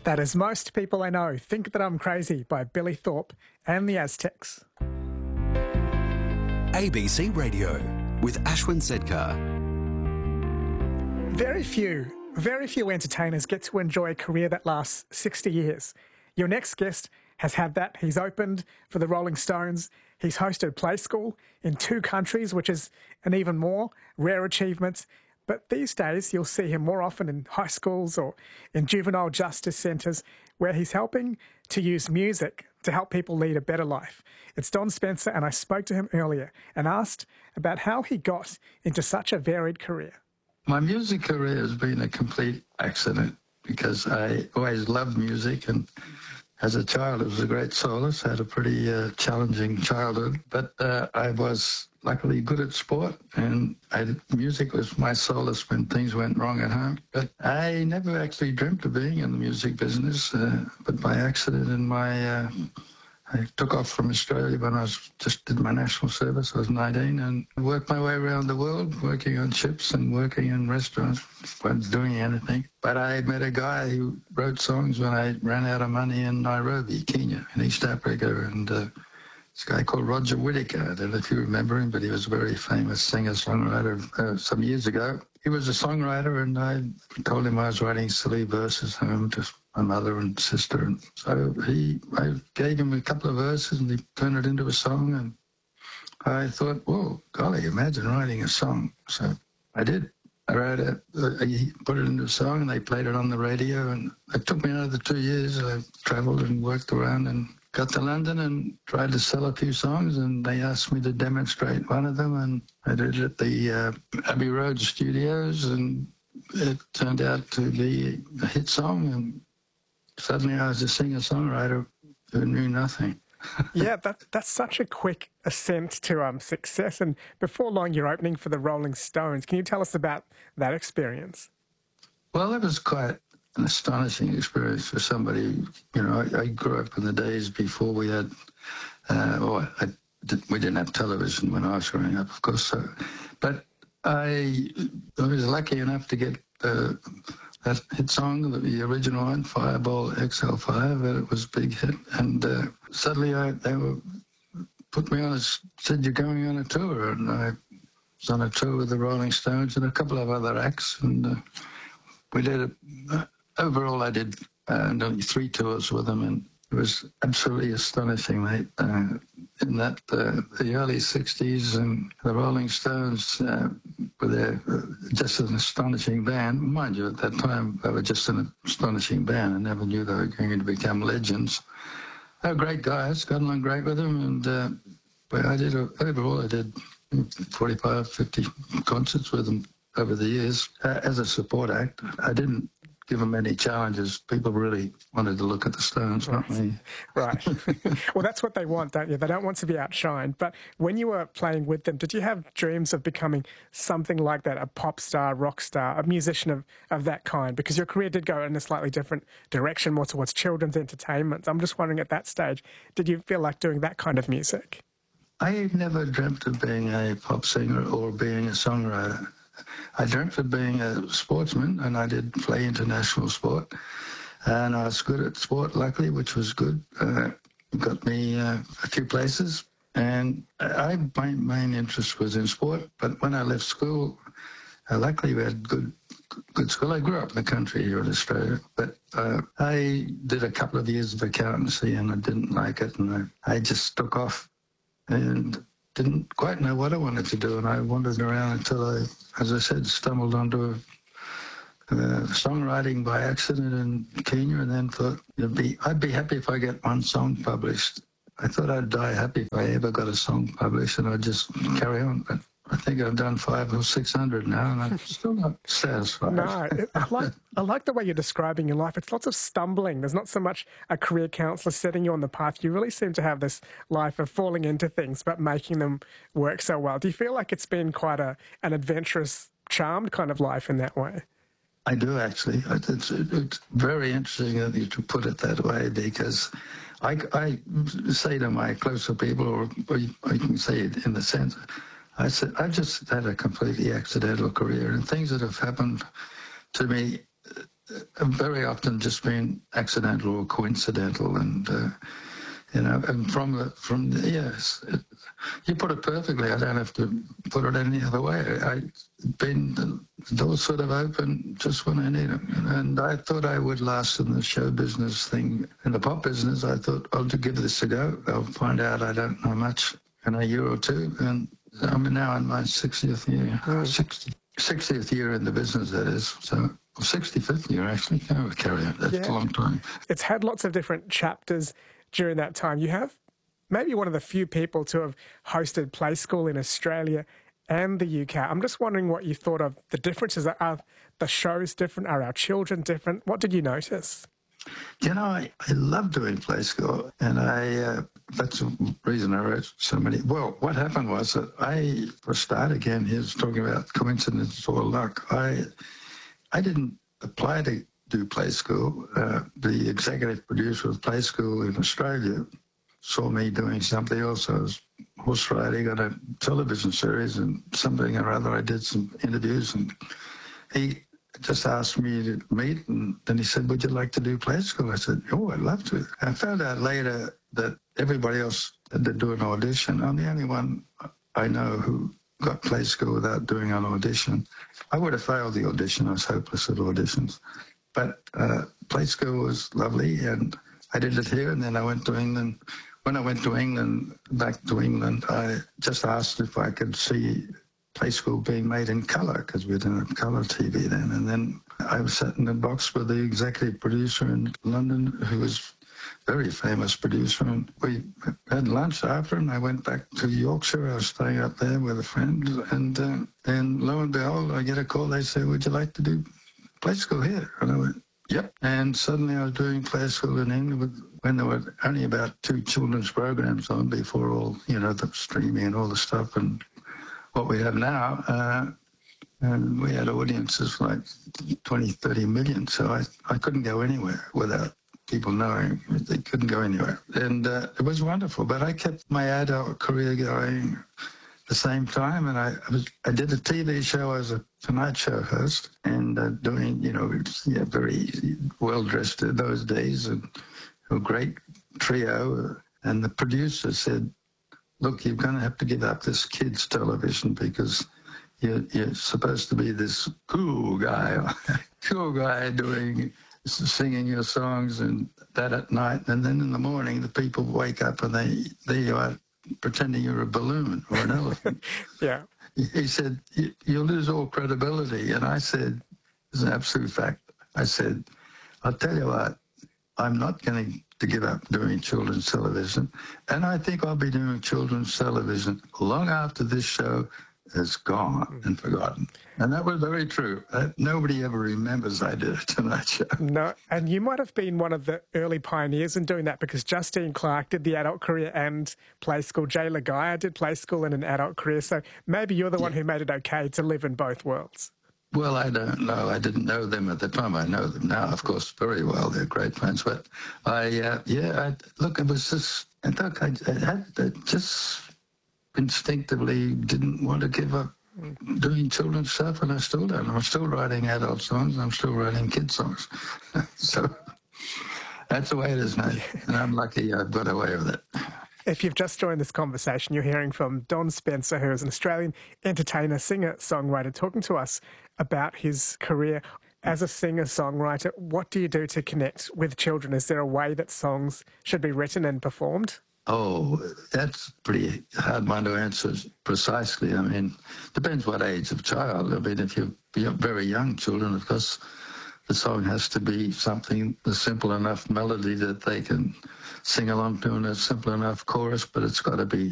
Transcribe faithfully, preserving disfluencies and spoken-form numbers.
That is Most People I Know Think That I'm Crazy by Billy Thorpe and the Aztecs. A B C Radio with Ashwin Sedkar. Very few, very few entertainers get to enjoy a career that lasts sixty years. Your next guest has had that. He's opened for the Rolling Stones. He's hosted Play School in two countries, which is an even more rare achievement. But these days, you'll see him more often in high schools or in juvenile justice centres where he's helping to use music to help people lead a better life. It's Don Spencer, and I spoke to him earlier and asked about how he got into such a varied career. My music career has been a complete accident because I always loved music, and as a child it was a great solace. I had a pretty uh, challenging childhood, but uh, I was luckily good at sport, and I, music was my solace when things went wrong at home. But I never actually dreamt of being in the music business, uh, but by accident in my... Uh, I took off from Australia when I was just did my national service. I was nineteen and worked my way around the world, working on ships and working in restaurants, wasn't doing anything. But I met a guy who wrote songs when I ran out of money in Nairobi, Kenya, in East Africa, and uh, this guy called Roger Whittaker. I don't know if you remember him, but he was a very famous singer-songwriter uh, some years ago. He was a songwriter, and I told him I was writing silly verses home to my mother and sister. And so he, I gave him a couple of verses, and he turned it into a song. And I thought, whoa, golly, imagine writing a song. So I did. I wrote it, uh, he put it into a song, and they played it on the radio. And it took me another two years. I travelled and worked around and got to London and tried to sell a few songs, and they asked me to demonstrate one of them, and I did it at the uh, Abbey Road Studios, and it turned out to be a hit song, and suddenly I was a singer-songwriter who knew nothing. Yeah, that, that's such a quick ascent to um, success, and before long you're opening for the Rolling Stones. Can you tell us about that experience? Well, it was quite an astonishing experience for somebody. You know, I, I grew up in the days before we had, uh, well, I did, we didn't have television when I was growing up, of course. So, but I, I was lucky enough to get uh, that hit song, the original one, Fireball X L five, and it was a big hit. And uh, suddenly I, they were put me on a, said, you're going on a tour. And I was on a tour with the Rolling Stones and a couple of other acts. And uh, we did it. Uh, Overall, I did uh, only three tours with them, and it was absolutely astonishing, mate. Uh, in that, uh, the early sixties, and the Rolling Stones uh, were there, uh, just an astonishing band. Mind you, at that time, they were just an astonishing band. I never knew they were going to become legends. They were great guys, got along great with them, and uh, but I did, a, overall, I did forty-five, fifty concerts with them over the years uh, as a support act. I didn't give them any challenges. People really wanted to look at the Stones, not me. Right. Well, that's what they want, don't you? They don't want to be outshined. But when you were playing with them, did you have dreams of becoming something like that, a pop star, rock star, a musician of, of that kind? Because your career did go in a slightly different direction, more towards children's entertainment. I'm just wondering, at that stage, did you feel like doing that kind of music? I never dreamt of being a pop singer or being a songwriter. I dreamt of being a sportsman, and I did play international sport, and I was good at sport, luckily, which was good. Uh, got me uh, a few places, and I, my main interest was in sport, but when I left school, uh, luckily we had good good school. I grew up in the country here in Australia, but uh, I did a couple of years of accountancy, and I didn't like it, and I, I just took off and didn't quite know what I wanted to do, and I wandered around until I, as I said, stumbled onto a, uh, songwriting by accident in Kenya, and then thought it'd be, I'd be happy if I get one song published. I thought I'd die happy if I ever got a song published, and I'd just carry on. But I think I've done five or six hundred now, and I'm still not satisfied. No, it, I like I like the way you're describing your life. It's lots of stumbling. There's not so much a career counsellor setting you on the path. You really seem to have this life of falling into things, but making them work so well. Do you feel like it's been quite a an adventurous, charmed kind of life in that way? I do, actually. It's, it's very interesting that you to put it that way, because I, I say to my closer people, or, or I can say it in the sense, I said, I've just had a completely accidental career, and things that have happened to me very often just been accidental or coincidental, and uh, you know, and from the from the, yes, it, you put it perfectly. I don't have to put it any other way. I been the doors sort of open just when I need them, and I thought I would last in the show business thing. In the pop business, I thought I'll just give this a go. I'll find out I don't know much in a year or two, and I'm now in my sixtieth year, sixty, sixtieth year in the business, that is. So sixty-fifth year, actually. Oh, carry on. That's Yeah. a long time. It's had lots of different chapters during that time. You have maybe one of the few people to have hosted Play School in Australia and the U K. I'm just wondering what you thought of the differences. Are the shows different? Are our children different? What did you notice? You know, I, I love doing Play School, and I uh, that's the reason I wrote so many. Well, what happened was that I, for a start, again, he was talking about coincidence or luck. I, I didn't apply to do Play School. Uh, the executive producer of Play School in Australia saw me doing something else. I was horse riding on a television series, and something or other. I did some interviews, and he just asked me to meet, and then he said, would you like to do Play School? I said, oh, I'd love to. I found out later that everybody else had to do an audition. I'm the only one I know who got Play School without doing an audition. I would have failed the audition. I was hopeless at auditions. But uh, Play School was lovely, and I did it here, and then I went to England. When I went to England, back to England, I just asked if I could see Play School being made in colour, because we didn't have colour T V then. And then I was sat in the box with the executive producer in London, who was a very famous producer, and we had lunch after, and I went back to Yorkshire. I was staying up there with a friend, and uh, then lo and behold, I get a call. They say, would you like to do Play School here? And I went, yep. And suddenly I was doing Play School in England with, when there were only about two children's programs on before all, you know, the streaming and all the stuff, and what we have now, uh, and we had audiences like twenty, thirty million, so I, I couldn't go anywhere without people knowing. They couldn't go anywhere. And uh, it was wonderful, but I kept my adult career going at the same time, and I, I, was, I did a T V show as a Tonight Show host, and uh, doing, you know, yeah, very well-dressed in those days, and a great trio, and the producer said, look, you're going to have to give up this kids' television because you're, you're supposed to be this cool guy, cool guy doing, singing your songs and that at night. And then in the morning, the people wake up and they, there you are pretending you're a balloon or an elephant. Yeah. He said, you, you'll lose all credibility. And I said, it's an absolute fact. I said, I'll tell you what, I'm not going to to give up doing children's television. And I think I'll be doing children's television long after this show is gone and forgotten. And that was very true. Uh, nobody ever remembers I did a Tonight Show. No, and you might have been one of the early pioneers in doing that, because Justine Clarke did the adult career and Play School. Jay Lagaya did Play School and an adult career. So maybe you're the one who made it okay to live in both worlds. Well, I don't know. I didn't know them at the time. I know them now, of course, very well. They're great friends. But I, uh, yeah, I, look, it was just, I thought I, I had I just instinctively didn't want to give up doing children's stuff, and I still don't. I'm still writing adult songs. I'm still writing kid songs. So that's the way it is now. And I'm lucky I've got away with it. If you've just joined this conversation, you're hearing from Don Spencer, who is an Australian entertainer, singer, songwriter, talking to us about his career as a singer-songwriter. What do you do to connect with children? Is there a way that songs should be written and performed? Oh, that's a pretty hard one to answer precisely. I mean, depends what age of child. I mean, if you're very young children, of course, the song has to be something, a simple enough melody that they can sing along to, and a simple enough chorus, but it's got to be